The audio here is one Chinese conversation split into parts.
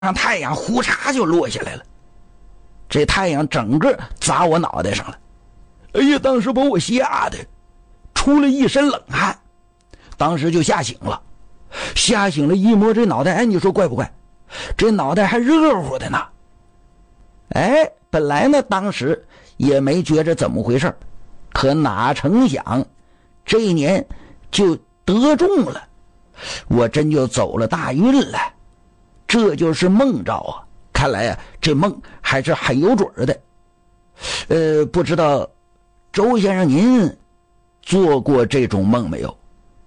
上太阳呼嚓就落下来了，这太阳整个砸我脑袋上了。哎呀，当时把我吓得出了一身冷汗，当时就吓醒了。吓醒了，一摸这脑袋，哎，你说怪不怪？这脑袋还热乎的呢。哎，本来呢当时也没觉着怎么回事，可哪成想这一年就得中了，我真就走了大运了。这就是梦兆啊，看来啊这梦还是很有准的。不知道周先生您做过这种梦没有？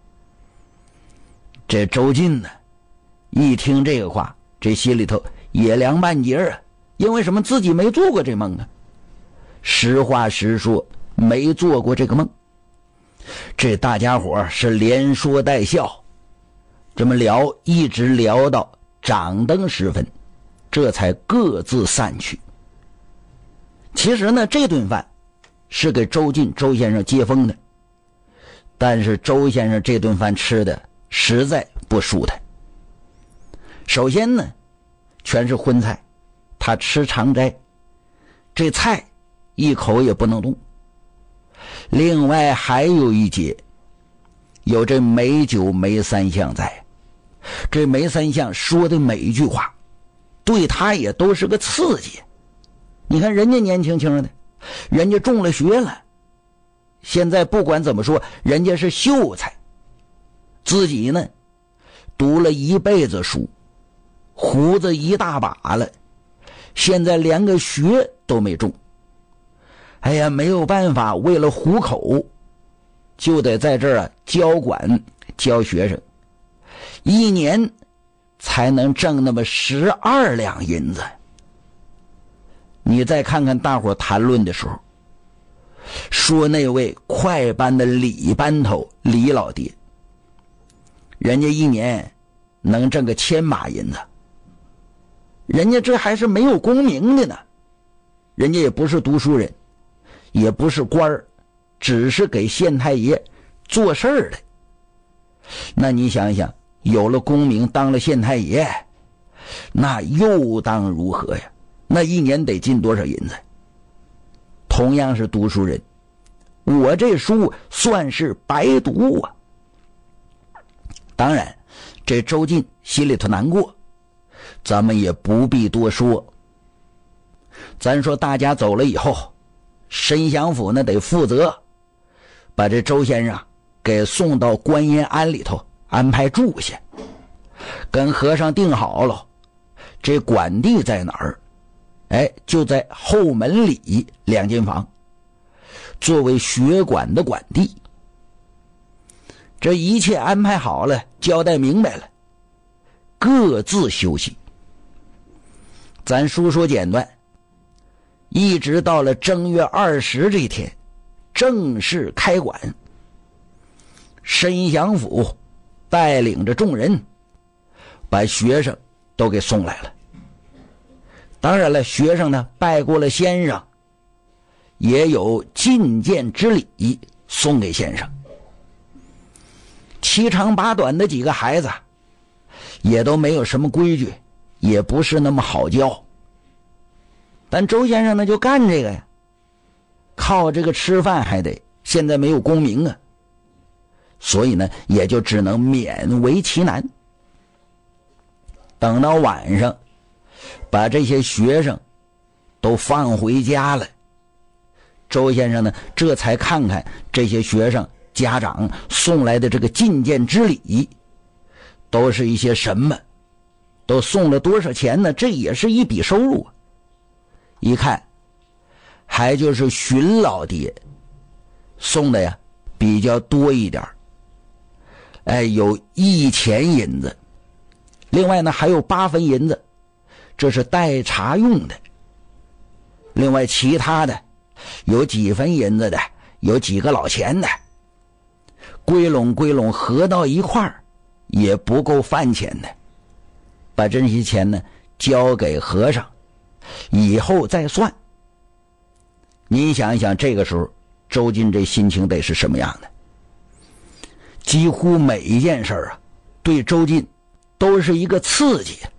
这周进呢一听这个话，这心里头也凉半截啊，因为什么？自己没做过这梦啊。实话实说，没做过这个梦。这大家伙是连说带笑，这么聊一直聊到掌灯时分，这才各自散去。其实呢，这顿饭是给周先生接风的，但是周先生这顿饭吃的实在不舒坦。首先呢，全是荤菜，他吃长斋，这菜一口也不能动。另外还有一节，有这梅酒梅三相在，这梅三相说的每一句话对他也都是个刺激。你看人家年轻轻的，人家中了学了，现在不管怎么说人家是秀才，自己呢读了一辈子书，胡子一大把了，现在连个学都没中。哎呀，没有办法，为了糊口就得在这儿教管教学生，一年才能挣那么12两银子。你再看看大伙谈论的时候，说那位快班的李班头李老爹，人家一年能挣个1000把银子，人家这还是没有功名的呢，人家也不是读书人，也不是官儿，只是给县太爷做事儿的。那你想想，有了功名当了县太爷，那又当如何呀？那一年得进多少银子？同样是读书人，我这书算是白读啊。当然这周进心里头难过，咱们也不必多说。咱说大家走了以后，申祥府呢得负责把这周先生给送到观音庵里头安排住下，跟和尚定好了这管地在哪儿，哎，就在后门里2间房，作为学馆的管地。这一切安排好了，交代明白了，各自休息。咱说简短，一直到了正月20这天正式开馆，申祥府带领着众人把学生都给送来了。当然了，学生呢拜过了先生，也有觐见之礼送给先生。7长8短的几个孩子也都没有什么规矩，也不是那么好教，但周先生呢就干这个呀，靠这个吃饭还得，现在没有功名啊，所以呢也就只能勉为其难。等到晚上把这些学生都放回家了，周先生呢这才看看这些学生家长送来的这个觐见之礼都是一些什么，都送了多少钱呢？这也是一笔收入。一看还就是荀老爹送的呀比较多一点，哎，有1钱银子，另外呢还有8分银子，这是带茶用的。另外其他的有几分银子的，有几个老钱的，归拢合到一块儿也不够饭钱的。把这些钱呢交给和尚，以后再算。你想一想，这个时候周进这心情得是什么样的？几乎每一件事啊对周进都是一个刺激。